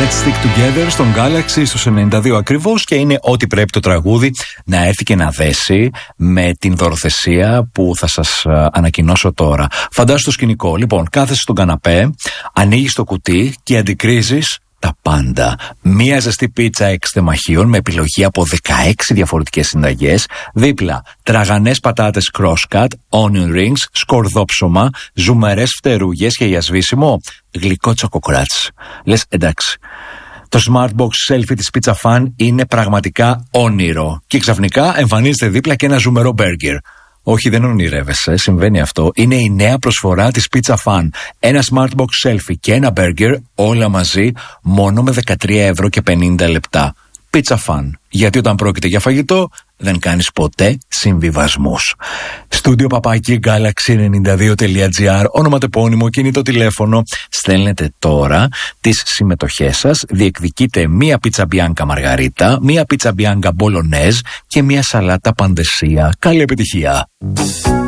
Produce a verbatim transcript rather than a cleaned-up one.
Let's Stick Together στον Galaxy στους ενενήντα δύο ακριβώς, και είναι ό,τι πρέπει το τραγούδι να έρθει και να δέσει με την δωροθεσία που θα σας ανακοινώσω τώρα. Φαντάσου το σκηνικό. Λοιπόν, κάθεσαι στον καναπέ, ανοίγεις το κουτί και αντικρίζεις τα πάντα. Μία ζεστή πίτσα εξτεμαχίων με επιλογή από δεκαέξι διαφορετικές συνταγές. Δίπλα τραγανές πατάτες crosscut, onion rings, σκορδόψωμα, ζουμερές φτερούγες και για σβήσιμο γλυκό τσοκοκράτς. Λες, εντάξει, το Smartbox Selfie της Pizza Fan είναι πραγματικά όνειρο. Και ξαφνικά εμφανίζεται δίπλα και ένα ζουμερό μπέργκερ. Όχι, δεν ονειρεύεσαι, συμβαίνει αυτό. Είναι η νέα προσφορά της Pizza Fan. Ένα Smartbox Selfie και ένα burger, όλα μαζί, μόνο με δεκατρία ευρώ και πενήντα λεπτά. Pizza Fan. Γιατί όταν πρόκειται για φαγητό, δεν κάνεις ποτέ συμβιβασμούς. Στούντιο παπάκι Galaxy ενενήντα δύο τελεία τζι άρ, ονοματεπώνυμο, κινητό τηλέφωνο. Στέλνετε τώρα τις συμμετοχές σας. Διεκδικείτε μία πίτσα μπιάνκα μαργαρίτα, μία πίτσα μπιάνκα μπολονέζ και μία σαλάτα παντεσία. Καλή επιτυχία.